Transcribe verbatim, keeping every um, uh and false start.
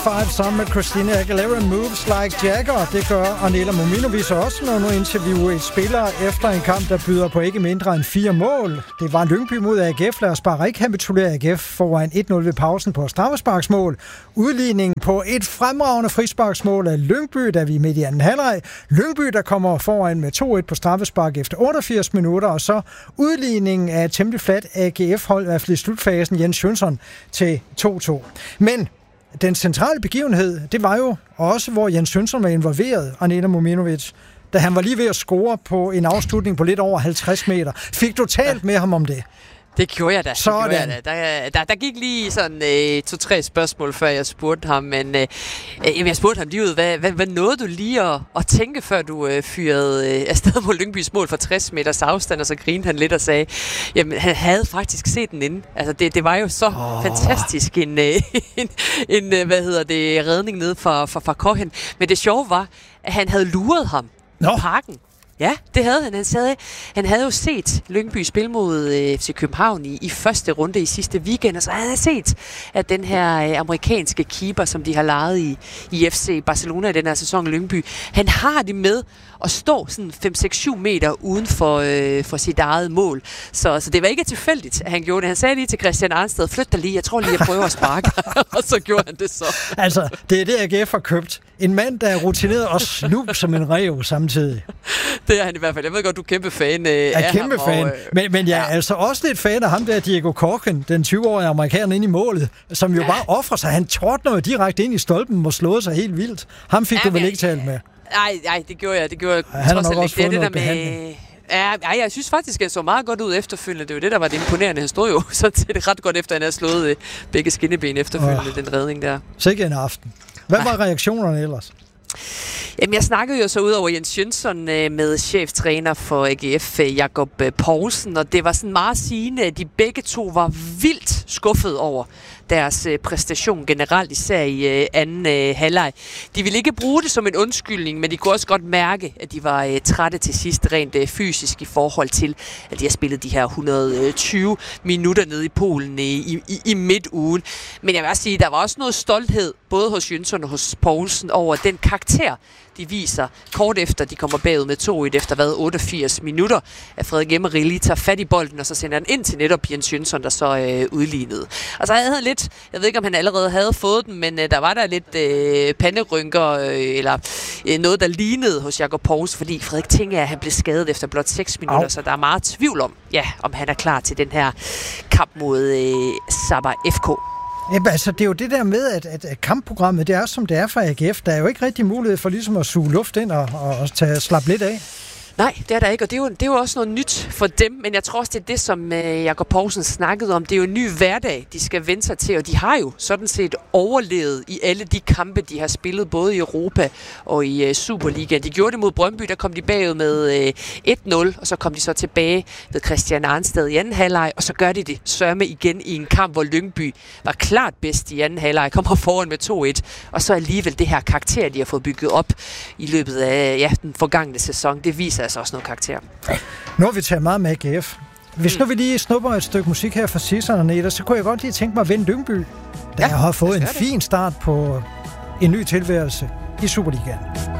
fem sammen med Christina Aguilera, Moves Like Jagger. Det gør Anela Mominovic også, når nu interviewer et spiller efter en kamp, der byder på ikke mindre end fire mål. Det var Lyngby mod A G F. Lad os bare rekapitulere. A G F foran et nul ved pausen på straffesparksmål. Udligning på et fremragende frisparksmål af Lyngby, da vi er midt i anden halvleg. Lyngby, der kommer foran med to et på straffespark efter otteogfirs minutter, og så udligning af et temmelig flat A G F-hold, i hvert fald i slutfasen, Jens Jønsson til to to. Men den centrale begivenhed, det var jo også, hvor Jens Jønsson var involveret, Anela Mominovic, da han var lige ved at score på en afslutning på lidt over halvtreds meter. Fik du talt med ham om det? Det gjorde jeg da. Det gjorde jeg da. Der, der, der gik lige sådan øh, to-tre spørgsmål, før jeg spurgte ham, men øh, jeg spurgte ham lige ud, hvad, hvad, hvad nåede du lige at, at tænke, før du øh, fyrede øh, afsted mod Lyngbys mål for tres meters afstand, og så grinede han lidt og sagde, jamen han havde faktisk set den inde. Altså det, det var jo så oh. fantastisk en, øh, en, en, hvad hedder det, redning nede fra, fra, fra Kochen. Men det sjove var, at han havde luret ham no. i parken. Ja, det havde han. Han havde, han havde jo set Lyngby spille mod øh, F C København i, i første runde i sidste weekend, og så havde han set, at den her øh, amerikanske keeper, som de har lejet i, i F C Barcelona i den her sæson, Lyngby, han har det med at stå sådan fem seks syv meter uden for, øh, for sit eget mål. Så, så det var ikke tilfældigt, at han gjorde det. Han sagde lige til Christian Arnsted, flyt dig lige, jeg tror lige, jeg prøver at sparke. Og så gjorde han det så. Altså, det er det, A G F har købt. En mand, der er rutineret og snup som en ræv samtidig. Det er han i hvert fald. Jeg ved godt, du er kæmpe fan øh, af er kæmpe ham. Fan. Og, øh, men, men jeg er ja. altså også lidt fan af ham der, Diego Kochen, den tyve-årige amerikaner inde i målet, som jo ja. bare offrer sig. Han trådte noget direkte ind i stolpen og slåede sig helt vildt. Ham fik ja, du vel ikke talt med? Nej, nej, det gjorde jeg. Det gjorde jeg ja, han trods alt ikke. Det er det der med... Ja, jeg synes faktisk, at han så meget godt ud efterfølgende. Det var det, der var det imponerende. Han stod jo så til det ret godt efter, han havde slået øh, begge skinneben efterfølgende, oh. den redning der. Sikke en aften. Hvad var reaktionerne ellers? Jamen, jeg snakkede jo så ud over Jens Jønsson øh, med cheftræner for A G F, øh, Jakob øh, Poulsen, og det var sådan meget sigende, at de begge to var vildt skuffet over deres øh, præstation generelt, især i øh, anden øh, halvleg. De ville ikke bruge det som en undskyldning, men de kunne også godt mærke, at de var øh, trætte til sidst rent øh, fysisk i forhold til, at de har spillet de her et hundrede og tyve minutter nede i Polen øh, i, i, i midtugen. Men jeg vil også sige, der var også noget stolthed, både hos Jønsson og hos Poulsen, over den karakter, de viser kort efter, de kommer bagud med to et efter hvad, otteogfirs minutter, at Frederik Emmery lige tager fat i bolden, og så sender han ind til netop Jens Jønsson, der så øh, udlignede. Og så havde han lidt, jeg ved ikke om han allerede havde fået den, men øh, der var der lidt øh, panderynker, øh, eller øh, noget, der lignede hos Jakob Poulsen, fordi Frederik tænker, at han blev skadet efter blot seks minutter, Au. så der er meget tvivl om, ja, om han er klar til den her kamp mod øh, Sabah F K. Jamen, altså, det er jo det der med, at, at, at kampprogrammet, det er som det er for A G F. Der er jo ikke rigtig mulighed for ligesom at suge luft ind og, og, og tage, slappe lidt af. Nej, det er der ikke, og det er, jo, det er jo også noget nyt for dem, men jeg tror også, det er det, som øh, Jakob Poulsen snakkede om. Det er jo en ny hverdag, de skal vende sig til, og de har jo sådan set overlevet i alle de kampe, de har spillet, både i Europa og i øh, Superligaen. De gjorde det mod Brøndby, der kom de bagud med øh, et nul, og så kom de så tilbage ved Christian Arnsted i anden halvleg, og så gør de det sørme igen i en kamp, hvor Lyngby var klart bedst i anden halvleg, kommer foran med to et, og så alligevel det her karakter, de har fået bygget op i løbet af ja, den forgangne sæson, det viser altså også noget karakter. Nu har vi taget meget med A G F. Hvis mm. nu vi lige snupper et stykke musik her fra Sisson og Neda, så kunne jeg godt lige tænke mig at vende Lyngby, der ja, har fået en fin start på en ny tilværelse i Superligaen.